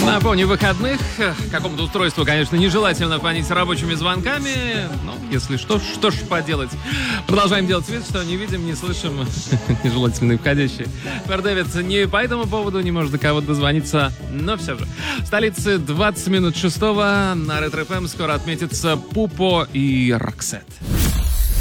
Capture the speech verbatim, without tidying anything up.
На фоне выходных какому-то устройству, конечно, нежелательно фонить рабочими звонками. Ну, если что, что ж поделать. Продолжаем делать вид, что не видим, не слышим нежелательные входящие. Фердевит не по этому поводу не может до кого-то дозвониться, но все же. В столице двадцать минут шестого на Ретро эф эм скоро отметится Пупо и Роксет.